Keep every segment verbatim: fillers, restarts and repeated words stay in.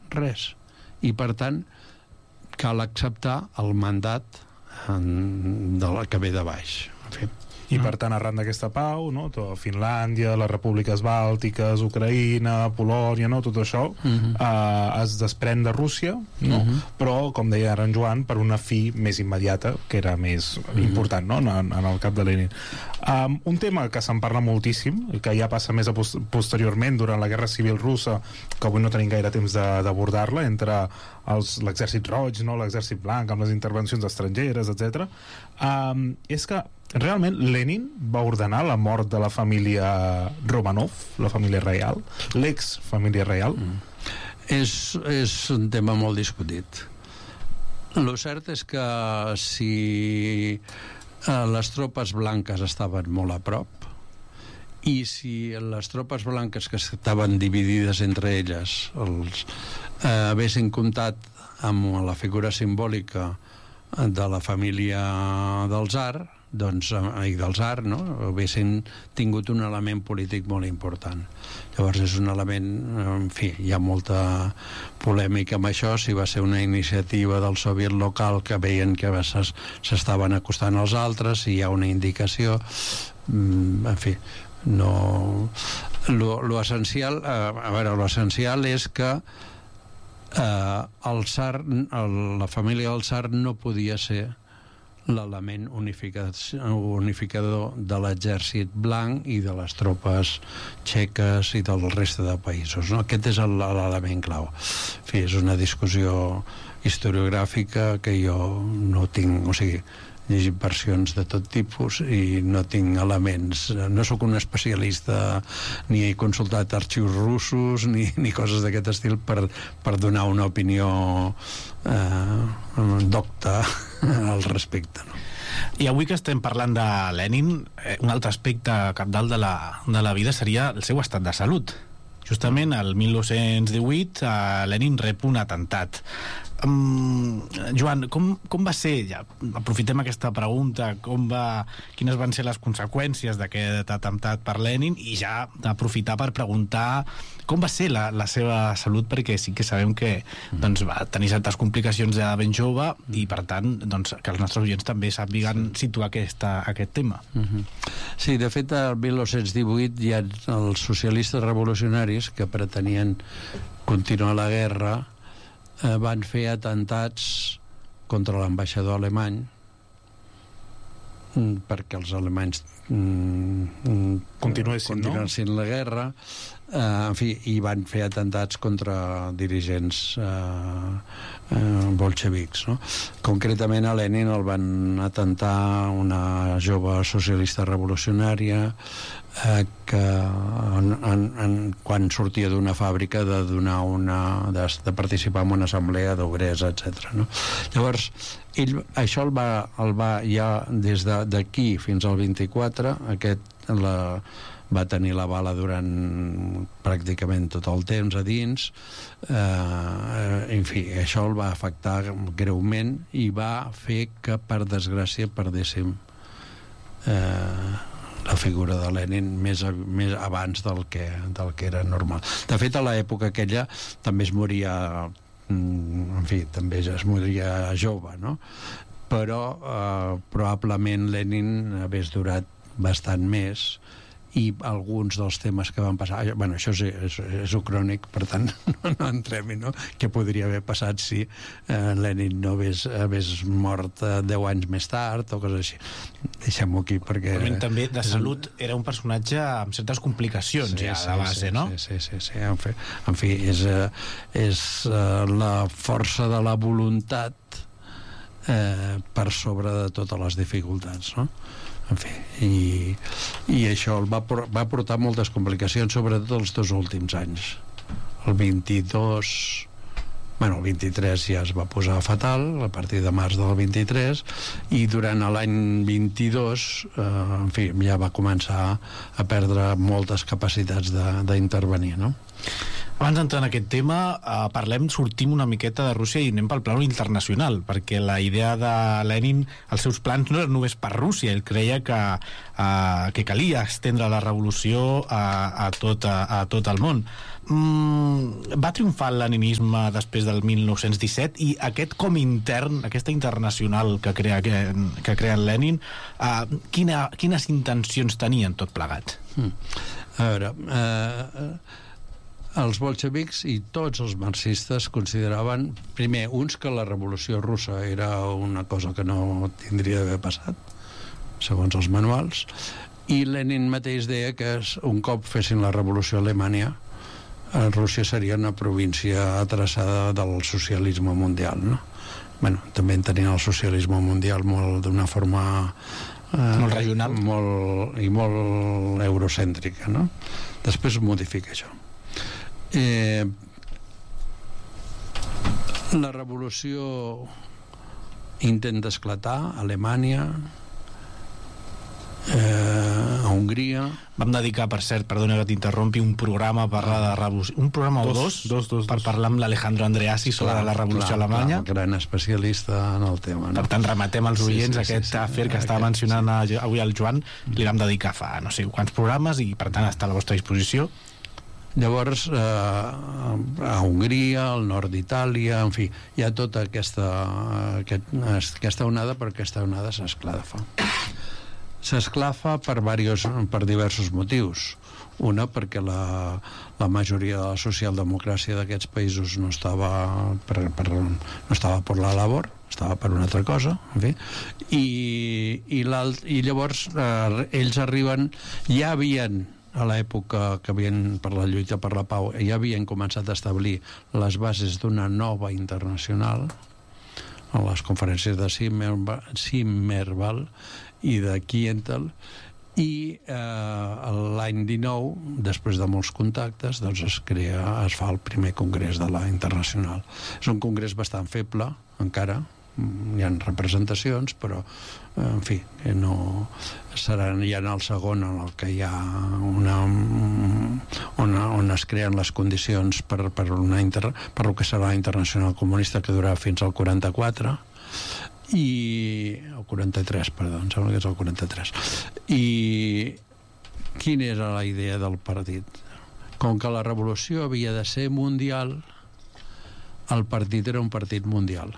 res. I per tant cal acceptar el mandat de la que ve de baix. En fi. I per tant, arran d'aquesta pau, no? Tot, Finlàndia, les repúbliques bàltiques, Ucraïna, Polònia, no? Tot això uh-huh. eh, es desprèn de Rússia, no? Uh-huh. Però, com deia ara en Joan, per una fi més immediata, que era més uh-huh. important, no? en, en el cap de Lenin. Um, un tema que se'n parla moltíssim, que ja passa més a post posteriorment, durant la Guerra Civil Russa, que avui no tenim gaire temps d'abordar-la, entre l'exèrcit roig, no? L'exèrcit blanc, amb les intervencions estrangeres, etcètera. Um, és que realment Lenin va ordenar la mort de la família Romanov, la família reial, l'ex-família reial? Mm. És, és un tema molt discutit. Lo cert és que si eh, les tropes blanques estaven molt a prop i si les tropes blanques que estaven dividides entre elles els, eh, haguessin comptat amb la figura simbòlica de la família del tsar, doncs, i del tsar, no? Haguessin tingut un element polític molt important. Llavors és un element, en fi, hi ha molta polèmica amb això, si va ser una iniciativa del soviet local que veien que s'estaven acostant als altres, si hi ha una indicació, en fi, no... Lo, lo essencial, a veure, lo essencial és que eh, el tsar, el, la família del tsar no podia ser l'element unificador de l'exèrcit blanc i de les tropes txeques i del reste de països, no? Aquest és l'element clau. En fi, és una discussió historiogràfica que jo no tinc, o sigui, he llegit versions de tot tipus i no tinc elements, no sóc un especialista ni he consultat arxius russos ni, ni coses d'aquest estil per, per donar una opinió eh, docta al respecte, no? I avui que estem parlant de Lenin, eh, un altre aspecte cabdal de la, de la vida seria el seu estat de salut. Justament el mil nou-cents divuit eh, Lenin rep un atemptat. Um, Joan, com, com va ser, ja aprofitem aquesta pregunta, com va, quines van ser les conseqüències d'aquest atemptat per Lenin, i ja aprofitar per preguntar com va ser la, la seva salut, perquè sí que sabem que doncs, va tenir certes complicacions de ben jove i per tant doncs, que els nostres oients també sàpiguen situar aquesta, aquest tema. Uh-huh. Sí, de fet el mil nou-cents divuit hi ha els socialistes revolucionaris que pretenien continuar la guerra, eh, van fer atemptats contra l'ambaixador alemany mm, perquè els alemanys mm, continuessin, continuessin no? la guerra, eh, en fi, i van fer atemptats contra dirigents eh, eh, bolxevics, no? Concretament a Lenin el van atentar una jove socialista revolucionària eh, que en, en, en, quan sortia d'una fàbrica de donar una de, de participar en una assemblea d'obrers, etcètera, no? Llavors ell, això el va, el va ja des d'aquí fins al vint-i-quatre, aquest la, va tenir la bala durant pràcticament tot el temps a dins, eh, en fi, això el va afectar greument i va fer que per desgràcia perdéssim eh, la figura de Lenin més, a, més abans del que, del que era normal. De fet, a l'època aquella també es moria, en fi, també es moria jove, no? Però eh, probablement Lenin hagués durat bastant més i alguns dels temes que van passar, bueno, això és, és, és ucrònic, per tant no, no entrem-hi, no? Què podria haver passat si eh, Lenin no hagués, hagués mort eh, deu anys més tard o coses així. Deixem-ho aquí perquè... Però també de salut era un personatge amb certes complicacions, sí, ja de base, sí, no? Sí, sí, sí, sí. En fi, en fi és, eh, és eh, la força de la voluntat eh, per sobre de totes les dificultats, no? En fi, i, i això el va, va portar moltes complicacions, sobretot els dos últims anys. El vint-i-dos, bueno, el vint-i-tres ja es va posar fatal, a partir de març del vint-i-tres, i durant l'any vint-i-dos, eh, en fi, ja va començar a perdre moltes capacitats d'intervenir, no? Abans d'entrar en aquest tema, eh, parlem, sortim una miqueta de Rússia i anem pel pla internacional, perquè la idea de Lenin, els seus plans no eren només per Rússia, ell creia que, eh, que calia estendre la revolució a, a, tot, a, a tot el món. Mm, va triomfar el leninisme després del mil nou-cents disset i aquest com intern, aquesta internacional que crea, que, que crea el Lenin, eh, quina, quines intencions tenien tot plegat? Mm. A veure, eh, els bolxevics i tots els marxistes consideraven, primer, uns que la revolució russa era una cosa que no tindria d'haver passat, segons els manuals, i Lenin mateix deia que un cop fessin la revolució a Alemanya, Rússia seria una província atreçada del socialisme mundial, no? Bueno, també tenien el socialisme mundial molt d'una forma eh, molt regional molt, i molt eurocèntrica, no? Després modifica això. Eh, la revolució intenta esclatar a Alemanya, eh, a Hongria. Vam dedicar, per cert, perdona que t'interrompi, un programa a parlar de revolució, un programa o dos, dos, dos, per dos. parlar amb l'Alejandro Andreassi sobre clar, la revolució clar, alemanya. Clar, gran especialista en el tema. No? Per tant, rematem als oients sí, sí, sí, aquest sí, afer sí, que estava aquest, mencionant sí. avui el Joan, li vam dedicar fa no sé quants programes i per tant està a la vostra disposició. Llavors, eh, a Hongria, al nord d'Itàlia, en fi, hi ha tota aquesta, aquest, aquesta onada, però aquesta onada s'esclafa. S'esclafa per, varios, per diversos motius. Una, perquè la, la majoria de la socialdemocràcia d'aquests països no estava per, per, no estava per la labor, estava per una altra cosa, en fi, i, i, i llavors eh, ells arriben, ja havien a l'època que havien per la lluita per la pau, ja havien començat a establir les bases d'una nova internacional a les conferències de Zimmerwald i de Kientel, i eh, l'any dinou, després de molts contactes, doncs es crea, es fa el primer congrés de la Internacional. És un congrés bastant feble, encara, hi ha representacions, però en fi, no seran ja en el segon en el que hi ha una, una on es creen les condicions per, per, una inter, per el que serà la Internacional Comunista, que durarà fins al quaranta-quatre, i el quaranta-tres, perdó, em sembla que és el quaranta-tres. I quina era la idea del partit? Com que la revolució havia de ser mundial, el partit era un partit mundial,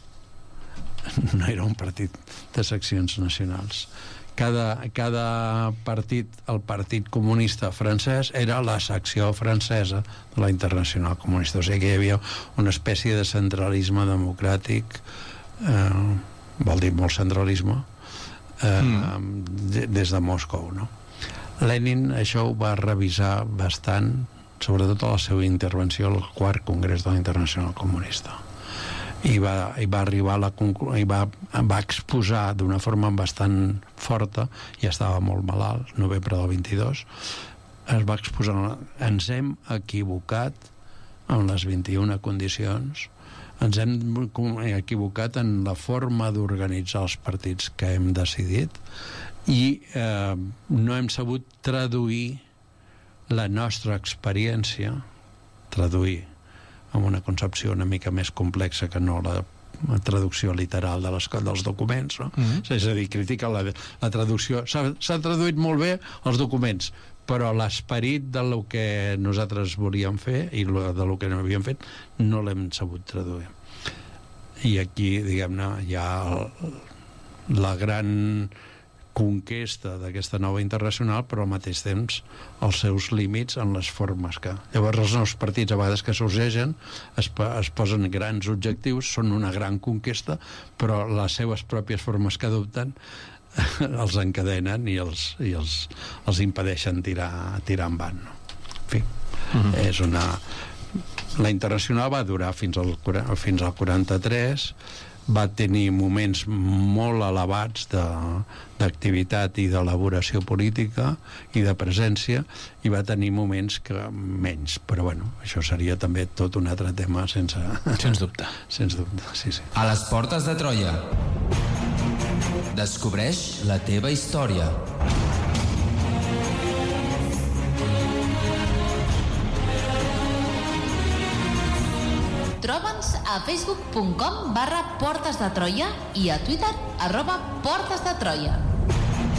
no era un partit de seccions nacionals. Cada, cada partit, el Partit Comunista francès, era la secció francesa de la Internacional Comunista, o sigui que hi havia una espècie de centralisme democràtic, eh, vol dir molt centralisme, eh, mm. des de Moscou, no? Lenin això ho va revisar bastant, sobretot a la seva intervenció al quart congrés de la Internacional Comunista, i va, i va arribar a la conclu... i va, va exposar d'una forma bastant forta, ja estava molt malalt, novembre del vint-i-dos, es va exposar, ens hem equivocat en les vint-i-una condicions, ens hem equivocat en la forma d'organitzar els partits que hem decidit, i eh, no hem sabut traduir la nostra experiència, traduir amb una concepció una mica més complexa que no la traducció literal de les, dels documents, no? Mm-hmm. És a dir, critica la, la traducció. S'ha traduït molt bé els documents, però l'esperit de lo que nosaltres volíem fer i de lo que no havíem fet no l'hem sabut traduir. I aquí, diguem-ne, hi ha el, la gran conquesta d'aquesta nova internacional, però al mateix temps els seus límits en les formes que... Llavors els nous partits, a vegades que sorgeixen, es, es posen grans objectius, són una gran conquesta, però les seves pròpies formes que adopten els encadenen i els, i els, els impedeixen tirar, tirar endavant. En fi, mm-hmm. és una... La internacional va durar fins al, fins al quaranta-tres, va tenir moments molt elevats d'activitat i d'elaboració política i de presència, i va tenir moments que menys, però bueno, això seria també tot un altre tema sense... Sens dubte. Sens dubte, sí, sí. A les portes de Troia. Descobreix la teva història. a facebook punt com barra Portes de Troia i a Twitter arroba Portes de Troia.